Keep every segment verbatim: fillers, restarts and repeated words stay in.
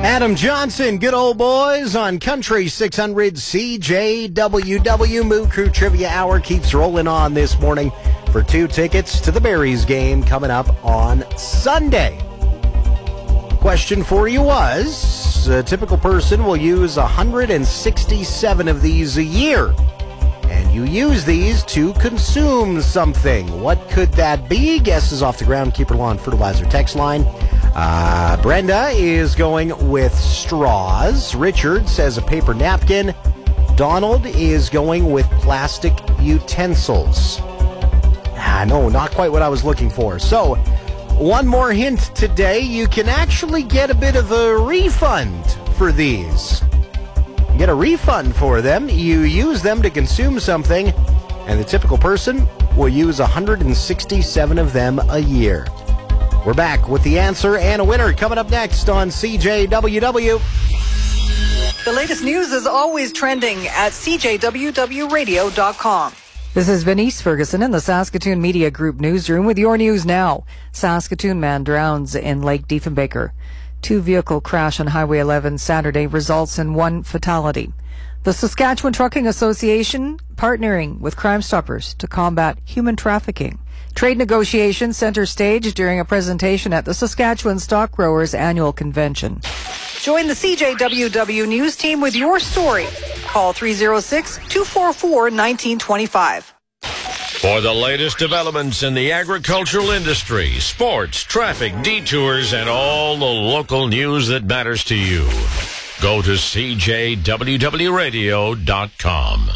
Adam Johnson, good old boys on Country six hundred C J W W. Moo Crew Trivia Hour keeps rolling on this morning for two tickets to the Berries game coming up on Sunday. Question for you was, a typical person will use one hundred sixty-seven of these a year. And you use these to consume something. What could that be? Guesses off the Groundkeeper Lawn Fertilizer text line. Uh, Brenda is going with straws. Richard says a paper napkin. Donald is going with plastic utensils. Ah, no, not quite what I was looking for. So, one more hint today. You can actually get a bit of a refund for these. You get a refund for them. You use them to consume something, and the typical person will use one hundred sixty-seven of them a year. We're back with the answer and a winner coming up next on C J W W. The latest news is always trending at C J W W radio dot com. This is Venice Ferguson in the Saskatoon Media Group newsroom with your news now. Saskatoon man drowns in Lake Diefenbaker. Two-vehicle crash on Highway eleven Saturday results in one fatality. The Saskatchewan Trucking Association partnering with Crime Stoppers to combat human trafficking. Trade negotiations center stage during a presentation at the Saskatchewan Stock Growers Annual Convention. Join the C J W W News team with your story. Call three oh six, two four four, one nine two five. For the latest developments in the agricultural industry, sports, traffic, detours, and all the local news that matters to you, go to C J W W radio dot com.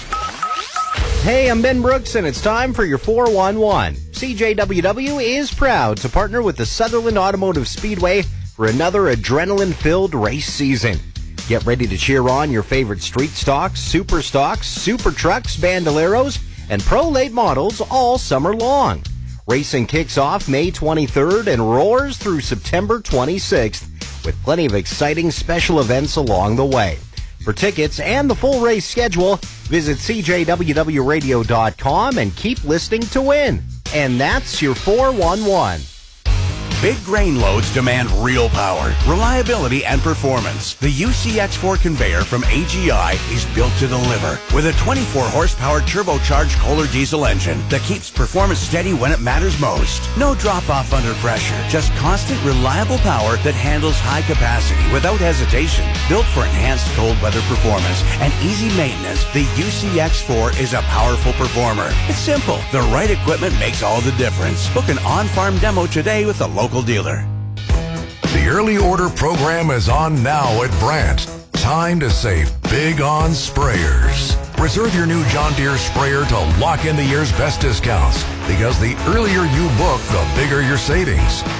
Hey, I'm Ben Brooks, and it's time for your four one one. C J W W is proud to partner with the Sutherland Automotive Speedway for another adrenaline-filled race season. Get ready to cheer on your favorite street stocks, super stocks, super trucks, bandoleros, and pro late models all summer long. Racing kicks off May twenty-third and roars through September twenty-sixth with plenty of exciting special events along the way. For tickets and the full race schedule, visit C J W W radio dot com and keep listening to win. And that's your four one one. Big grain loads demand real power, reliability, and performance. The U C X four conveyor from A G I is built to deliver with a twenty-four horsepower turbocharged Kohler diesel engine that keeps performance steady when it matters most. No drop-off under pressure, just constant, reliable power that handles high capacity without hesitation. Built for enhanced cold weather performance and easy maintenance, the U C X four is a powerful performer. It's simple. The right equipment makes all the difference. Book an on-farm demo today with a local dealer. The early order program is on now at Brandt. Time to save big on sprayers. Reserve your new John Deere sprayer to lock in the year's best discounts, because the earlier you book, the bigger your savings.